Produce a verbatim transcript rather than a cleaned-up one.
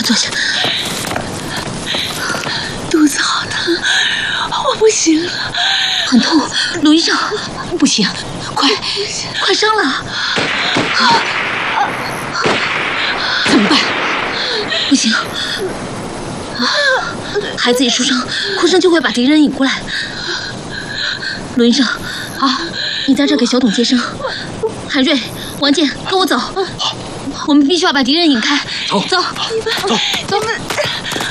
坐下。 肚子好疼，我不行了， 很痛。卢医生，不行，快，快伤了！怎么办？不行，孩子一出生，哭声就会把敌人引过来。卢医生，啊，你在这给小董接生。韩瑞、王健，跟我走。好，我们必须要把敌人引开。走，走， 走， 你们，走。